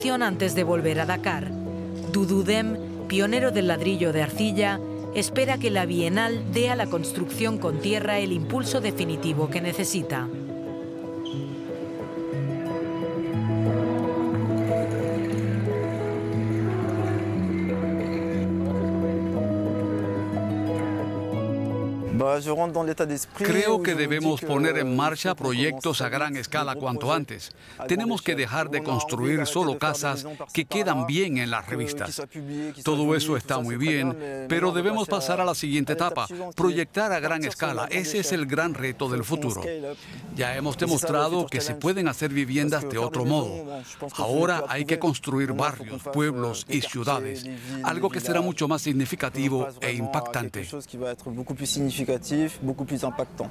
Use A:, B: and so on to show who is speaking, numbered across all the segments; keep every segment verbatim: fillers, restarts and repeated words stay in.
A: antes de volver a Dakar. Doudou Deme, pionero del ladrillo de arcilla, espera que la Bienal dé a la construcción con tierra el impulso definitivo que necesita.
B: Creo que debemos poner en marcha proyectos a gran escala cuanto antes. Tenemos que dejar de construir solo casas que quedan bien en las revistas. Todo eso está muy bien, pero debemos pasar a la siguiente etapa, proyectar a gran escala. Ese es el gran reto del futuro. Ya hemos demostrado que se pueden hacer viviendas de otro modo. Ahora hay que construir barrios, pueblos y ciudades, algo que será mucho más significativo e impactante.
C: beaucoup plus impactant.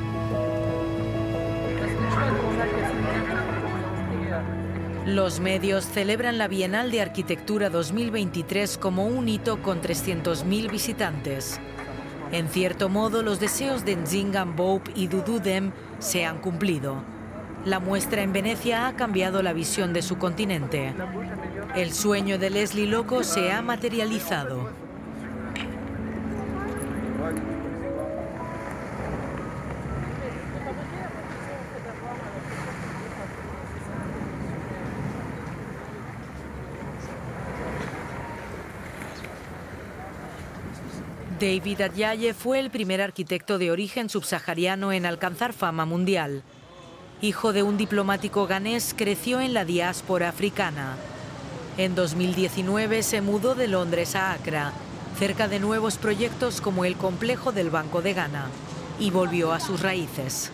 A: Los medios celebran la Bienal de Arquitectura dos mil veintitrés como un hito con trescientos mil visitantes. En cierto modo, los deseos de Nzinga Mboup y Doudou Deme se han cumplido. La muestra en Venecia ha cambiado la visión de su continente. El sueño de Leslie Loco se ha materializado. David Adjaye fue el primer arquitecto de origen subsahariano en alcanzar fama mundial. Hijo de un diplomático ganés, creció en la diáspora africana. En dos mil diecinueve se mudó de Londres a Accra, cerca de nuevos proyectos como el complejo del Banco de Ghana, y volvió a sus raíces.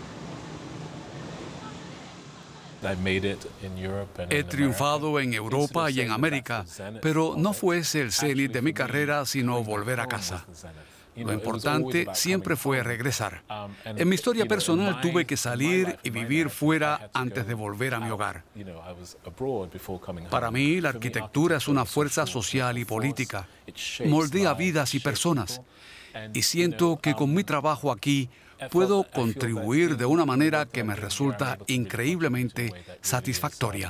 B: He triunfado en Europa y en América, pero no fue ese el cenit de mi carrera, sino volver a casa. Lo importante siempre fue regresar. En mi historia personal tuve que salir y vivir fuera antes de volver a mi hogar. Para mí, la arquitectura es una fuerza social y política. Moldea vidas y personas. Y siento que con mi trabajo aquí puedo contribuir de una manera que me resulta increíblemente satisfactoria.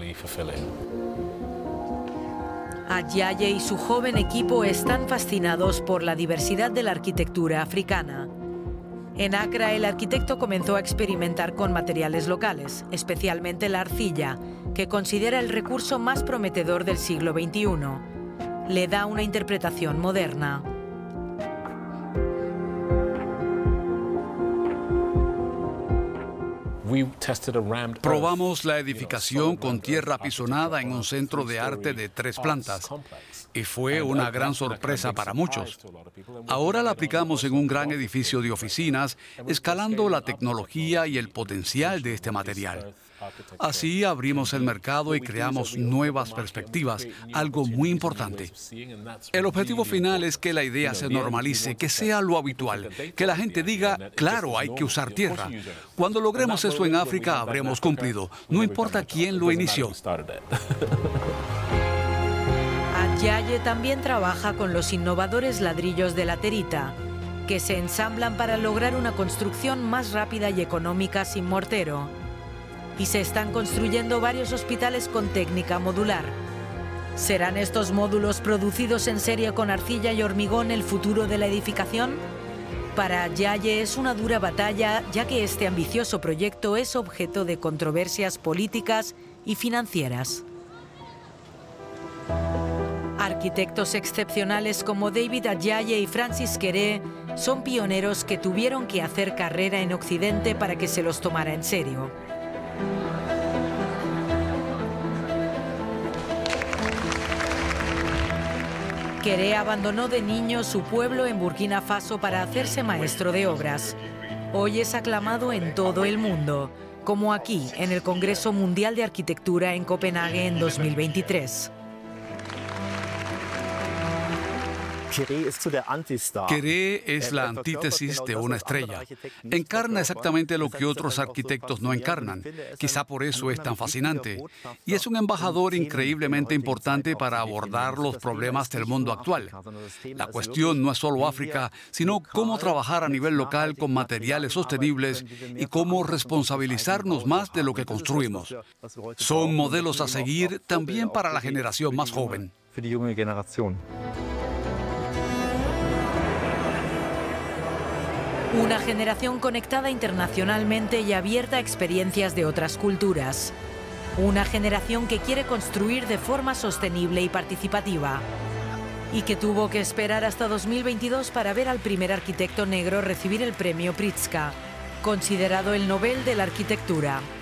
A: Adjaye y su joven equipo están fascinados por la diversidad de la arquitectura africana. En Accra, el arquitecto comenzó a experimentar con materiales locales, especialmente la arcilla, que considera el recurso más prometedor del siglo veintiuno. Le da una interpretación moderna.
B: Probamos la edificación con tierra apisonada en un centro de arte de tres plantas y fue una gran sorpresa para muchos. Ahora la aplicamos en un gran edificio de oficinas, escalando la tecnología y el potencial de este material. Así abrimos el mercado y creamos nuevas perspectivas, algo muy importante. El objetivo final es que la idea se normalice, que sea lo habitual, que la gente diga, claro, hay que usar tierra. Cuando logremos eso en África, habremos cumplido, no importa quién lo inició.
A: Adjaye también trabaja con los innovadores ladrillos de laterita, que se ensamblan para lograr una construcción más rápida y económica sin mortero. Y se están construyendo varios hospitales con técnica modular. ¿Serán estos módulos producidos en serie con arcilla y hormigón el futuro de la edificación? Para Adjaye es una dura batalla, ya que este ambicioso proyecto es objeto de controversias políticas y financieras. Arquitectos excepcionales como David Adjaye y Francis Kéré son pioneros que tuvieron que hacer carrera en Occidente para que se los tomara en serio. Kéré abandonó de niño su pueblo en Burkina Faso para hacerse maestro de obras. Hoy es aclamado en todo el mundo, como aquí en el Congreso Mundial de Arquitectura en Copenhague en dos mil veintitrés.
B: Queré es la antítesis de una estrella. Encarna exactamente lo que otros arquitectos no encarnan. Quizá por eso es tan fascinante. Y es un embajador increíblemente importante para abordar los problemas del mundo actual. La cuestión no es solo África, sino cómo trabajar a nivel local con materiales sostenibles y cómo responsabilizarnos más de lo que construimos. Son modelos a seguir también para la generación más joven.
A: Una generación conectada internacionalmente y abierta a experiencias de otras culturas. Una generación que quiere construir de forma sostenible y participativa. Y que tuvo que esperar hasta dos mil veintidós para ver al primer arquitecto negro recibir el premio Pritzker, considerado el Nobel de la Arquitectura.